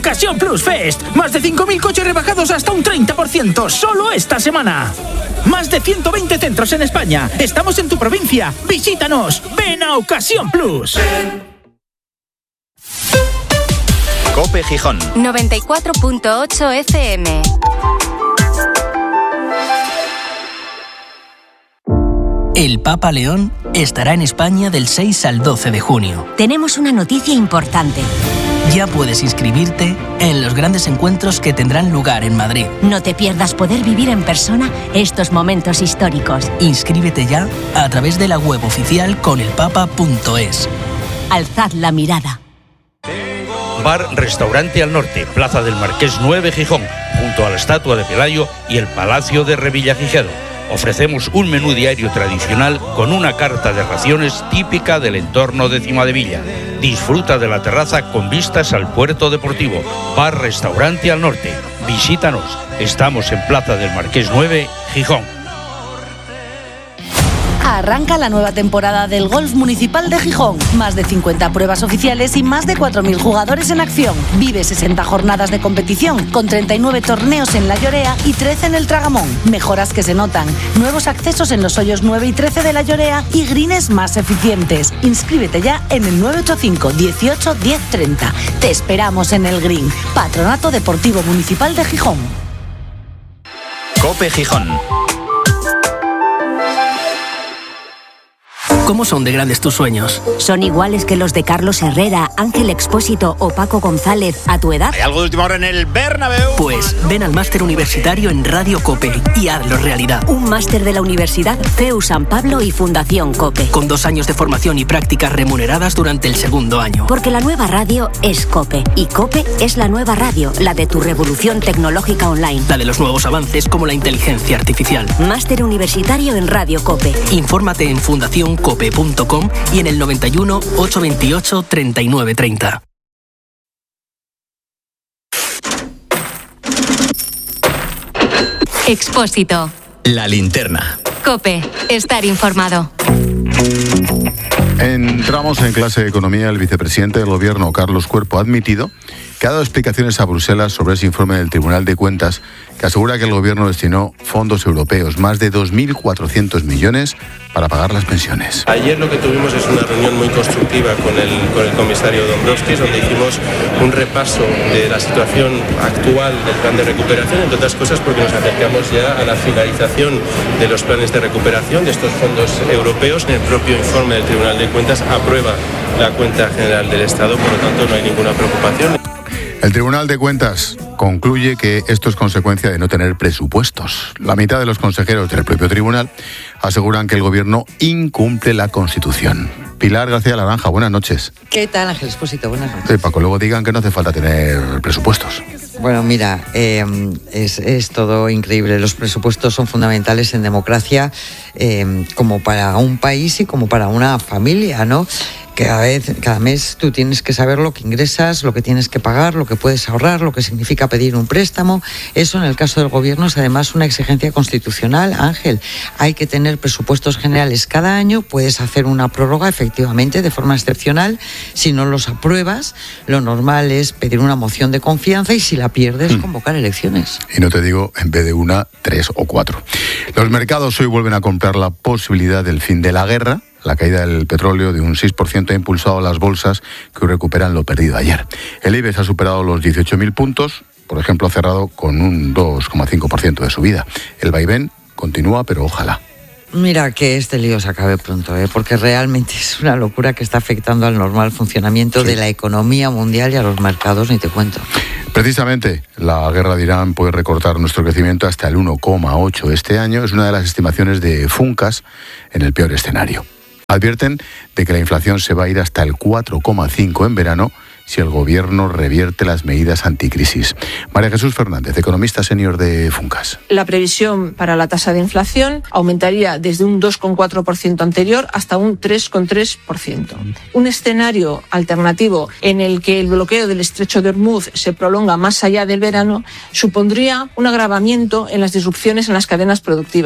Ocasión Plus Fest. Más de 5.000 coches rebajados hasta un 30%, solo esta semana. Más de 120 centros en España. Estamos en tu provincia. Visítanos. Ven a Ocasión Plus. COPE Gijón 94.8 FM. El Papa León estará en España del 6 al 12 de junio. Tenemos una noticia importante. Ya puedes inscribirte en los grandes encuentros que tendrán lugar en Madrid. No te pierdas poder vivir en persona estos momentos históricos. Inscríbete ya a través de la web oficial conelpapa.es. Alzad la mirada. Bar Restaurante al Norte, Plaza del Marqués 9, Gijón, junto a la estatua de Pelayo y el Palacio de Revillagigedo. Ofrecemos un menú diario tradicional con una carta de raciones típica del entorno de Cimadevilla. Disfruta de la terraza con vistas al puerto deportivo. Bar Restaurante al Norte. Visítanos. Estamos en Plaza del Marqués 9, Gijón. Arranca la nueva temporada del Golf Municipal de Gijón. Más de 50 pruebas oficiales y más de 4.000 jugadores en acción. Vive 60 jornadas de competición, con 39 torneos en La Llorea y 13 en el Tragamón. Mejoras que se notan, nuevos accesos en los hoyos 9 y 13 de La Llorea y greens más eficientes. Inscríbete ya en el 985 18 10 30. Te esperamos en el Green. Patronato Deportivo Municipal de Gijón. COPE Gijón. ¿Cómo son de grandes tus sueños? ¿Son iguales que los de Carlos Herrera, Ángel Expósito o Paco González a tu edad? ¿Hay algo de última hora en el Bernabéu? Pues ven al máster universitario en Radio COPE y hazlo realidad. Un máster de la Universidad CEU San Pablo y Fundación COPE. Con 2 años de formación y prácticas remuneradas durante el segundo año. Porque la nueva radio es COPE. Y COPE es la nueva radio, la de tu revolución tecnológica online. La de los nuevos avances como la inteligencia artificial. Máster universitario en Radio COPE. Infórmate en fundacioncope.com y en el 91 828 3930. Expósito. La linterna. COPE. Estar informado. Entramos en clase de economía. El vicepresidente del Gobierno, Carlos Cuerpo, ha admitido que ha dado explicaciones a Bruselas sobre ese informe del Tribunal de Cuentas que asegura que el Gobierno destinó fondos europeos, más de 2.400 millones, para pagar las pensiones. Ayer lo que tuvimos es una reunión muy constructiva con el comisario Dombrovskis, donde hicimos un repaso de la situación actual del plan de recuperación, entre otras cosas porque nos acercamos ya a la finalización de los planes de recuperación de estos fondos europeos. El propio informe del Tribunal de Cuentas aprueba la cuenta general del Estado, por lo tanto no hay ninguna preocupación. El Tribunal de Cuentas concluye que esto es consecuencia de no tener presupuestos. La mitad de los consejeros del propio tribunal aseguran que el Gobierno incumple la Constitución. Pilar García Laranja, buenas noches. ¿Qué tal, Ángel Expósito? Buenas noches. Paco, luego digan que no hace falta tener presupuestos. Bueno, mira, es todo increíble. Los presupuestos son fundamentales en democracia, como para un país y como para una familia, ¿no? Cada mes tú tienes que saber lo que ingresas, lo que tienes que pagar, lo que puedes ahorrar, lo que significa pedir un préstamo. Eso en el caso del Gobierno es además una exigencia constitucional, Ángel. Hay que tener presupuestos generales cada año, puedes hacer una prórroga efectivamente de forma excepcional. Si no los apruebas, lo normal es pedir una moción de confianza y si la pierdes, convocar elecciones. Y no te digo, en vez de 1, 3 o 4. Los mercados hoy vuelven a comprar la posibilidad del fin de la guerra. La caída del petróleo de un 6% ha impulsado a las bolsas que recuperan lo perdido ayer. El IBEX ha superado los 18.000 puntos, por ejemplo, ha cerrado con un 2,5% de subida. El vaivén continúa, pero ojalá. Mira, que este lío se acabe pronto, porque realmente es una locura que está afectando al normal funcionamiento de la economía mundial y a los mercados, ni te cuento. Precisamente, la guerra de Irán puede recortar nuestro crecimiento hasta el 1,8% este año. Es una de las estimaciones de Funcas en el peor escenario. Advierten de que la inflación se va a ir hasta el 4,5% en verano si el Gobierno revierte las medidas anticrisis. María Jesús Fernández, economista senior de Funcas. La previsión para la tasa de inflación aumentaría desde un 2,4% anterior hasta un 3,3%. Un escenario alternativo en el que el bloqueo del estrecho de Hormuz se prolonga más allá del verano supondría un agravamiento en las disrupciones en las cadenas productivas.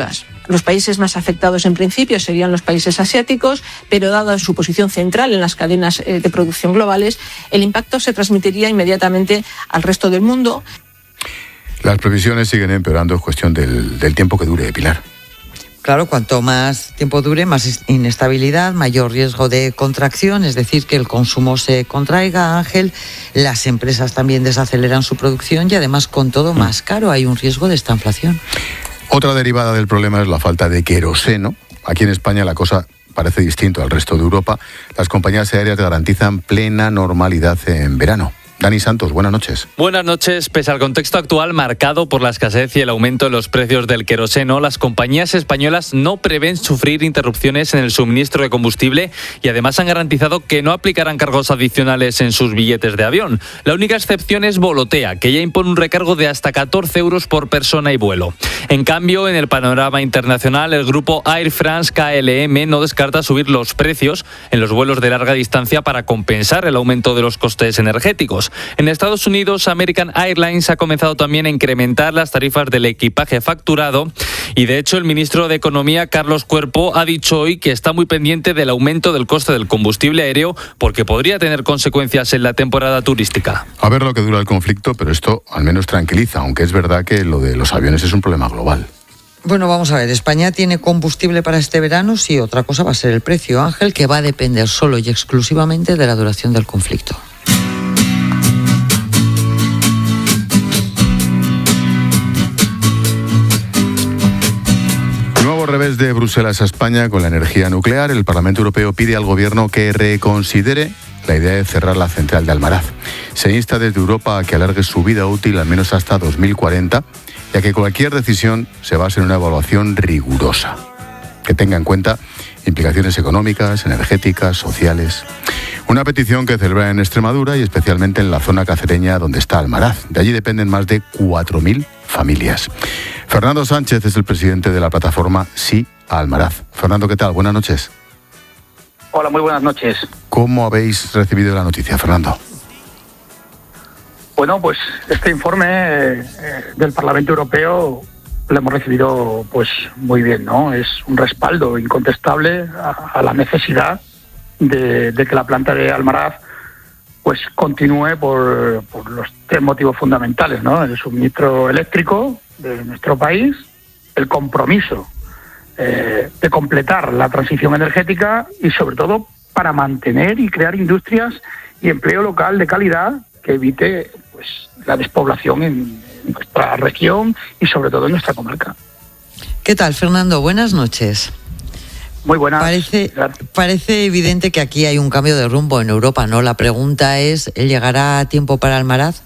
Los países más afectados en principio serían los países asiáticos, pero dada su posición central en las cadenas de producción globales, el impacto se transmitiría inmediatamente al resto del mundo. Las previsiones siguen empeorando, es cuestión del tiempo que dure, Pilar. Claro, cuanto más tiempo dure, más inestabilidad, mayor riesgo de contracción, es decir, que el consumo se contraiga, Ángel, las empresas también desaceleran su producción y además con todo más caro, hay un riesgo de estanflación. Otra derivada del problema es la falta de queroseno. Aquí en España la cosa parece distinto al resto de Europa. Las compañías aéreas garantizan plena normalidad en verano. Dani Santos, buenas noches. Buenas noches. Pese al contexto actual marcado por la escasez y el aumento de los precios del queroseno, las compañías españolas no prevén sufrir interrupciones en el suministro de combustible y además han garantizado que no aplicarán cargos adicionales en sus billetes de avión. La única excepción es Volotea, que ya impone un recargo de hasta 14 euros por persona y vuelo. En cambio, en el panorama internacional, el grupo Air France KLM no descarta subir los precios en los vuelos de larga distancia para compensar el aumento de los costes energéticos. En Estados Unidos, American Airlines ha comenzado también a incrementar las tarifas del equipaje facturado y, de hecho, el ministro de Economía, Carlos Cuerpo, ha dicho hoy que está muy pendiente del aumento del coste del combustible aéreo porque podría tener consecuencias en la temporada turística. A ver lo que dura el conflicto, pero esto al menos tranquiliza, aunque es verdad que lo de los aviones es un problema global. Bueno, vamos a ver, ¿España tiene combustible para este verano? Sí, otra cosa va a ser el precio, Ángel, que va a depender solo y exclusivamente de la duración del conflicto. Revés de Bruselas a España con la energía nuclear. El Parlamento Europeo pide al Gobierno que reconsidere la idea de cerrar la central de Almaraz. Se insta desde Europa a que alargue su vida útil al menos hasta 2040 y a que cualquier decisión se base en una evaluación rigurosa, que tenga en cuenta implicaciones económicas, energéticas, sociales. Una petición que celebra en Extremadura y especialmente en la zona cacereña donde está Almaraz. De allí dependen más de 4.000 familias. Fernando Sánchez es el presidente de la plataforma Sí a Almaraz. Fernando, ¿qué tal? Buenas noches. Hola, muy buenas noches. ¿Cómo habéis recibido la noticia, Fernando? Bueno, pues este informe del Parlamento Europeo lo hemos recibido pues muy bien, ¿no? Es un respaldo incontestable a la necesidad de que la planta de Almaraz pues continúe por los tres motivos fundamentales, ¿no? El suministro eléctrico de nuestro país, el compromiso de completar la transición energética y sobre todo para mantener y crear industrias y empleo local de calidad que evite pues la despoblación en nuestra región y sobre todo en nuestra comarca. ¿Qué tal, Fernando? Buenas noches. Muy buenas. Parece evidente que aquí hay un cambio de rumbo en Europa, ¿no? La pregunta es, ¿llegará a tiempo para Almaraz?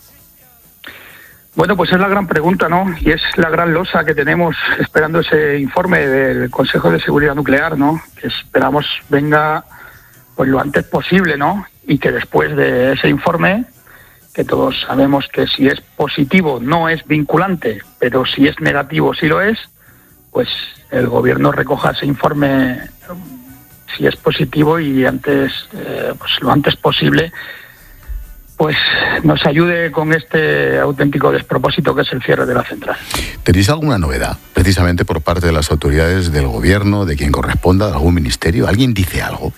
Bueno, pues es la gran pregunta, ¿no? Y es la gran losa que tenemos esperando ese informe del Consejo de Seguridad Nuclear, ¿no? Que esperamos venga pues lo antes posible, ¿no? Y que después de ese informe, que todos sabemos que si es positivo no es vinculante, pero si es negativo sí lo es, pues el Gobierno recoja ese informe si es positivo y antes, pues lo antes posible, pues nos ayude con este auténtico despropósito que es el cierre de la central. ¿Tenéis alguna novedad, precisamente por parte de las autoridades del Gobierno, de quien corresponda, de algún ministerio? ¿Alguien dice algo?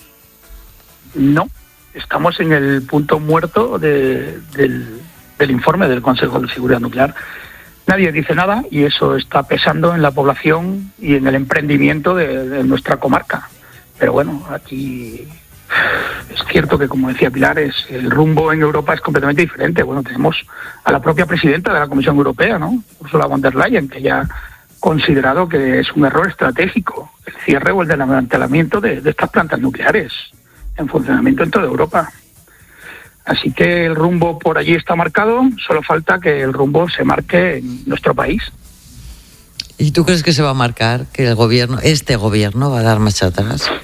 No, estamos en el punto muerto del informe del Consejo de Seguridad Nuclear. Nadie dice nada y eso está pesando en la población y en el emprendimiento de nuestra comarca. Pero bueno, aquí es cierto que, como decía Pilar, el rumbo en Europa es completamente diferente. Bueno, tenemos a la propia presidenta de la Comisión Europea, ¿no? Ursula von der Leyen, que ya ha considerado que es un error estratégico el cierre o el desmantelamiento de estas plantas nucleares en funcionamiento en toda Europa. Así que el rumbo por allí está marcado, solo falta que el rumbo se marque en nuestro país. ¿Y tú crees que se va a marcar, que este gobierno va a dar marcha atrás?